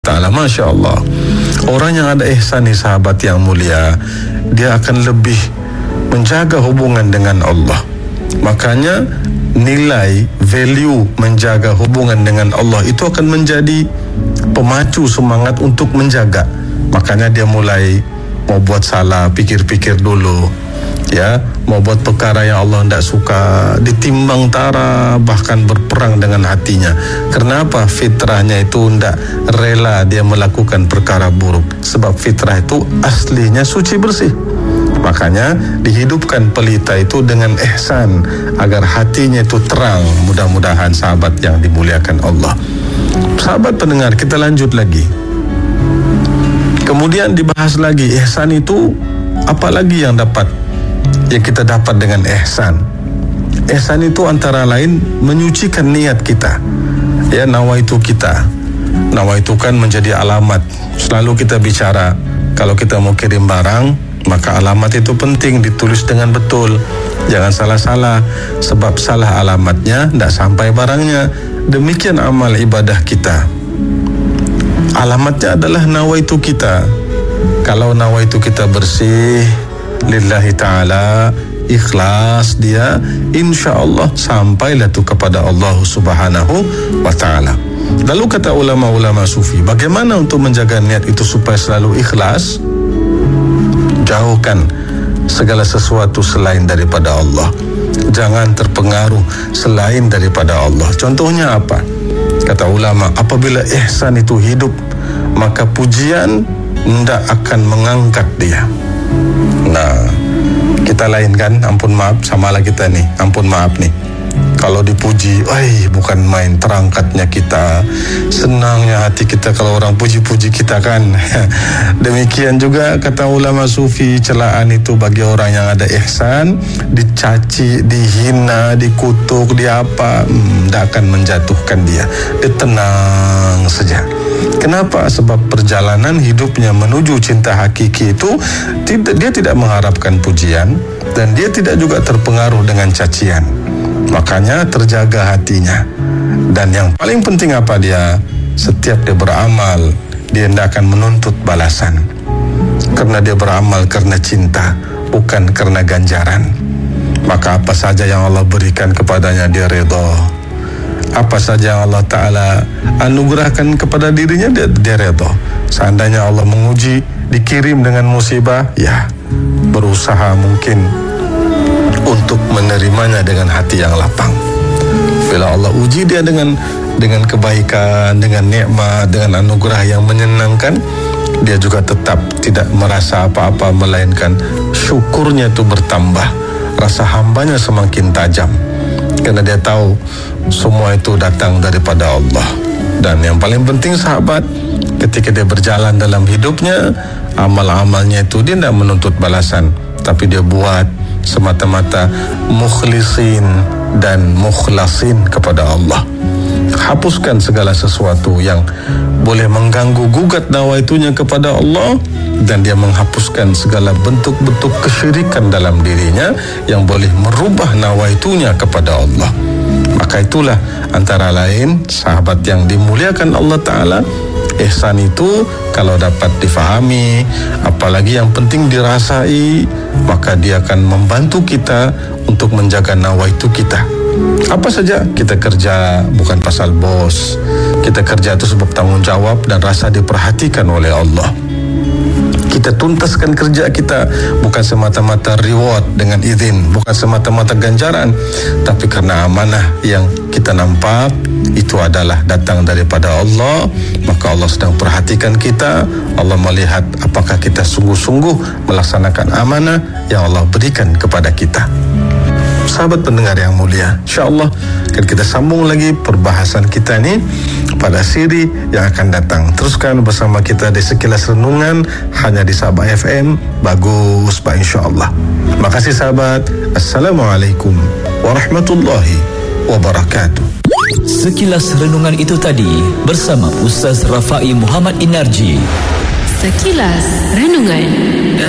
Ta'ala, Masya Allah. Orang yang ada ihsan ni, sahabat yang mulia, dia akan lebih menjaga hubungan dengan Allah. Makanya nilai, value menjaga hubungan dengan Allah itu akan menjadi pemacu semangat untuk menjaga. Makanya dia mulai mau buat salah, pikir-pikir dulu, ya, mau buat perkara yang Allah tidak suka, ditimbang tara, bahkan berperang dengan hatinya. Kenapa? Fitrahnya itu tidak rela dia melakukan perkara buruk, sebab fitrah itu aslinya suci bersih. Makanya dihidupkan pelita itu dengan ihsan agar hatinya itu terang. Mudah-mudahan sahabat yang dimuliakan Allah. Sahabat pendengar, kita lanjut lagi. Kemudian dibahas lagi, ihsan itu apa lagi yang kita dapat dengan ihsan. Ihsan itu antara lain menyucikan niat kita. Ya, nawaitu kita. Nawaitu kan menjadi alamat. Selalu kita bicara, kalau kita mau kirim barang, maka alamat itu penting ditulis dengan betul. Jangan salah-salah, sebab salah alamatnya tidak sampai barangnya. Demikian amal ibadah kita. Alamatnya adalah nawaitu kita. Kalau nawaitu kita bersih lillahi ta'ala, ikhlas dia, insya-Allah sampailah tu kepada Allah Subhanahu wa ta'ala. Lalu kata ulama-ulama sufi, bagaimana untuk menjaga niat itu supaya selalu ikhlas? Jauhkan segala sesuatu selain daripada Allah. Jangan terpengaruh selain daripada Allah. Contohnya apa? Kata ulama, apabila ihsan itu hidup, maka pujian tidak akan mengangkat dia. Nah, kita lain kan, ampun maaf, samalah kita nih, ampun maaf nih. Kalau dipuji, bukan main terangkatnya kita, senangnya hati kita kalau orang puji-puji kita kan. Demikian juga kata ulama sufi, celaan itu bagi orang yang ada ihsan, dicaci, dihina, dikutuk, tidak akan menjatuhkan dia. Dia tenang saja. Kenapa? Sebab perjalanan hidupnya menuju cinta hakiki itu dia tidak mengharapkan pujian, dan dia tidak juga terpengaruh dengan cacian. Makanya terjaga hatinya. Dan yang paling penting apa dia? Setiap dia beramal, dia tidak akan menuntut balasan. Karena dia beramal karena cinta, bukan karena ganjaran. Maka apa saja yang Allah berikan kepadanya, dia redha. Apa saja yang Allah Ta'ala anugerahkan kepada dirinya, dia redha. Seandainya Allah menguji, dikirim dengan musibah, ya berusaha mungkin untuk menerimanya dengan hati yang lapang. Bila Allah uji dia dengan kebaikan, dengan nikmat, dengan anugerah yang menyenangkan, dia juga tetap tidak merasa apa-apa, melainkan syukurnya itu bertambah, rasa hambanya semakin tajam, karena dia tahu semua itu datang daripada Allah. Dan yang paling penting sahabat, ketika dia berjalan dalam hidupnya, amal-amalnya itu dia tidak menuntut balasan, tapi dia buat semata-mata mukhlisin dan mukhlasin kepada Allah. Hapuskan segala sesuatu yang boleh mengganggu gugat nawaitunya kepada Allah, dan dia menghapuskan segala bentuk-bentuk kesyirikan dalam dirinya yang boleh merubah nawaitunya kepada Allah. Maka itulah antara lain sahabat yang dimuliakan Allah Ta'ala, ihsan itu kalau dapat difahami, apalagi yang penting dirasai, maka dia akan membantu kita untuk menjaga nawaitu kita. Apa saja kita kerja bukan pasal bos, kita kerja itu sebab tanggung jawab dan rasa diperhatikan oleh Allah. Kita tuntaskan kerja kita bukan semata-mata reward dengan izin, bukan semata-mata ganjaran, tapi karena amanah yang kita nampak itu adalah datang daripada Allah. Maka Allah sedang perhatikan kita. Allah melihat apakah kita sungguh-sungguh melaksanakan amanah yang Allah berikan kepada kita. Sahabat pendengar yang mulia, insya-Allah akan kita sambung lagi perbahasan kita ini pada siri yang akan datang. Teruskan bersama kita di Sekilas Renungan hanya di Sabah FM. Bagus, insya-Allah. Makasih sahabat. Assalamualaikum warahmatullahi wabarakatuh. Sekilas Renungan itu tadi bersama Ustaz Rafai Muhammad Inarji. Sekilas Renungan.